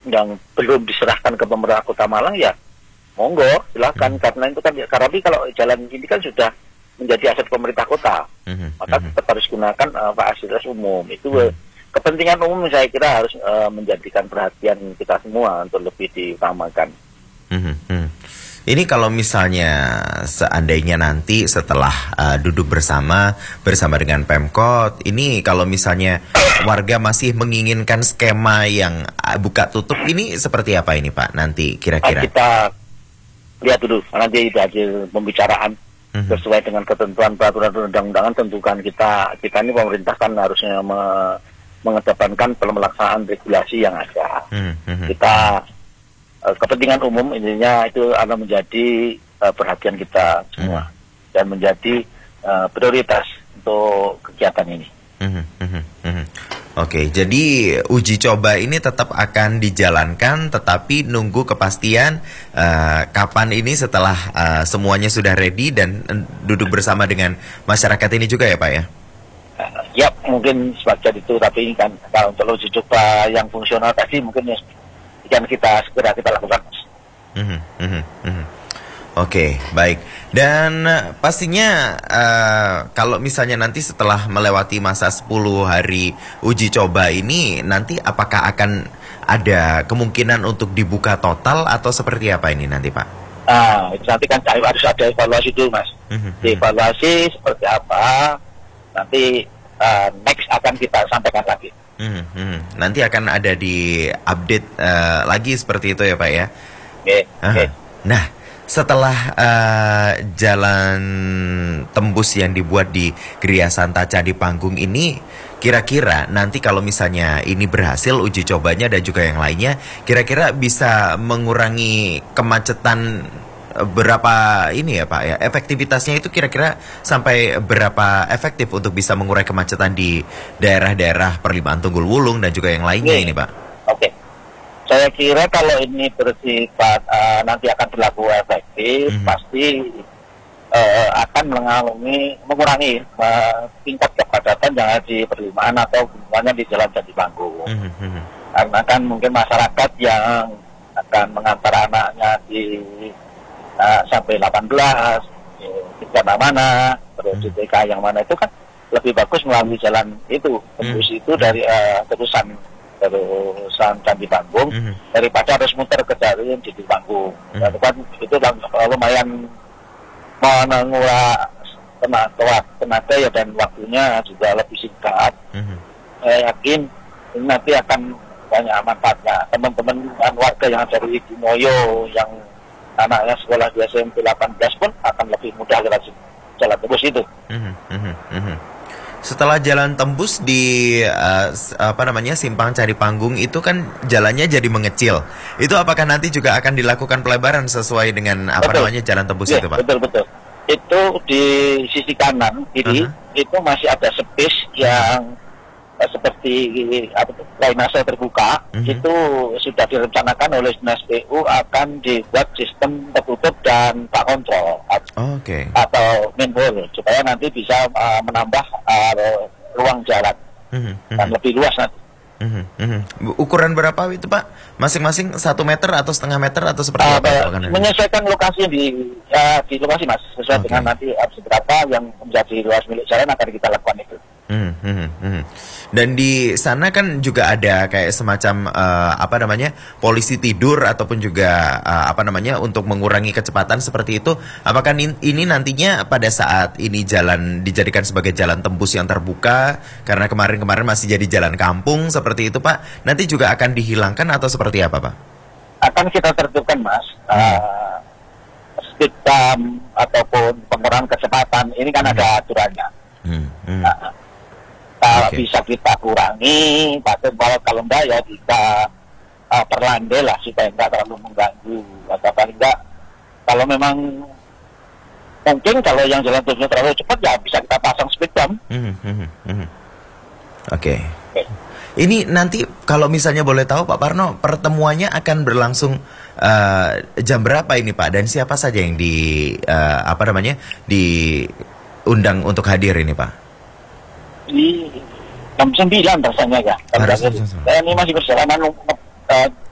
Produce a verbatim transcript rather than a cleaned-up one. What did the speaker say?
yang belum diserahkan ke pemerintah Kota Malang ya monggo silakan, hmm. karena itu kan karena kalau jalan ini kan sudah menjadi aset pemerintah kota, hmm. maka tetap harus gunakan uh, fasilitas umum itu. hmm. Kepentingan umum saya kira harus uh, menjadikan perhatian kita semua untuk lebih diutamakan. hmm. Hmm. Ini kalau misalnya seandainya nanti setelah uh, duduk bersama bersama dengan Pemkot, ini kalau misalnya warga masih menginginkan skema yang uh, buka tutup, ini seperti apa ini Pak nanti kira-kira? Kita lihat dulu nanti hasil pembicaraan mm-hmm. sesuai dengan ketentuan peraturan undang-undangan. Tentukan kita kita ini pemerintah kan harusnya me, mengedepankan pelaksanaan regulasi yang ada. Mm-hmm. Kita kepentingan umum intinya itu akan menjadi uh, perhatian kita semua hmm. dan menjadi uh, prioritas untuk kegiatan ini. Hmm, hmm, hmm. Oke, jadi uji coba ini tetap akan dijalankan, tetapi nunggu kepastian uh, kapan ini setelah uh, semuanya sudah ready dan uh, duduk bersama dengan masyarakat ini juga ya Pak ya? Uh, ya mungkin sebagian itu, tapi kan kalau untuk uji coba yang fungsional tadi mungkin ya yang kita segera kita lakukan. Mm-hmm, mm-hmm, mm-hmm. Oke, okay, baik. Dan uh, pastinya uh, kalau misalnya nanti setelah melewati masa sepuluh hari uji coba ini, nanti apakah akan ada kemungkinan untuk dibuka total atau seperti apa ini nanti Pak? Ah, itu nanti kan harus ada evaluasi dulu Mas. Mm-hmm. Evaluasi seperti apa, nanti uh, next akan kita sampaikan lagi. Hmm, hmm. Nanti akan ada di update uh, lagi seperti itu ya Pak ya. Okay, okay. Nah, setelah uh, jalan tembus yang dibuat di Gria Santa Candi Panggung ini, kira-kira nanti kalau misalnya ini berhasil uji cobanya dan juga yang lainnya, kira-kira bisa mengurangi kemacetan berapa ini ya Pak ya, efektivitasnya itu kira-kira sampai berapa efektif untuk bisa mengurai kemacetan di daerah-daerah perlimaan Tunggul Wulung dan juga yang lainnya Oke. ini Pak? Oke, saya kira kalau ini bersifat uh, nanti akan berlaku efektif, mm-hmm. pasti uh, akan mengalami mengurangi uh, tingkat kepadatan yang ada di perlimaan atau hubungannya di Jalan Candi Panggung. Mm-hmm. Karena kan mungkin masyarakat yang akan mengantar anaknya di Uh, sampai delapan belas di mana mana terus di T K yang mana itu kan lebih bagus melalui jalan itu tembus hmm. itu dari uh, terusan terusan Candi Panggung hmm. daripada harus muter ke jalan Candi Panggung. hmm. Itu kan itu lumayan menguras tenaga, tenaga ya dan waktunya juga lebih singkat. hmm. Saya yakin ini nanti akan banyak manfaatnya. Teman-teman warga yang dari Ibu Moyo yang anaknya sekolah di S M P delapan belas pun akan lebih mudah lewat jalan tembus itu. Mm-hmm, mm-hmm. Setelah jalan tembus di uh, apa namanya Simpang Candi Panggung itu kan jalannya jadi mengecil. Itu apakah nanti juga akan dilakukan pelebaran sesuai dengan apa betul. namanya jalan tembus ya, itu Pak? Betul betul. Itu di sisi kanan kiri uh-huh. itu masih ada space yang seperti apa drainase terbuka. mm-hmm. Itu sudah direncanakan oleh Dinas P U akan dibuat sistem tertutup dan tak kontrol oh, okay. atau manhole supaya nanti bisa uh, menambah uh, ruang jalan mm-hmm. dan lebih luas nanti. mm-hmm. Mm-hmm. Ukuran berapa itu Pak? Masing-masing satu meter atau setengah meter atau seperti uh, apa? Uh, menyesuaikan lokasi di uh, di lokasi Mas sesuai okay. dengan nanti uh, seberapa yang menjadi luas milik jalan akan kita lakukan itu. Hmm, hmm, hmm. Dan di sana kan juga ada kayak semacam uh, apa namanya polisi tidur ataupun juga uh, apa namanya untuk mengurangi kecepatan seperti itu. Apakah ini nantinya pada saat ini jalan dijadikan sebagai jalan tembus yang terbuka karena kemarin-kemarin masih jadi jalan kampung seperti itu Pak, nanti juga akan dihilangkan atau seperti apa Pak? Akan kita tertibkan Mas. Hmm. Uh, speed bump ataupun pengurangan kecepatan ini kan hmm. ada aturannya. Hmm. Hmm. Nah, Kalau okay. bisa kita kurangi, tapi kalau enggak ya kita uh, perlandai lah supaya enggak terlalu mengganggu. Atau paling enggak, kalau memang mungkin kalau yang jalan terusnya terlalu cepat ya bisa kita pasang speed bump. Mm-hmm. Mm-hmm. Oke. Okay. Okay. Ini nanti kalau misalnya boleh tahu Pak Parno, pertemuannya akan berlangsung uh, jam berapa ini Pak? Dan siapa saja yang di uh, apa namanya diundang untuk hadir ini Pak? Di jam sembilan rasanya ya. Saya ini masih perjalanan uh,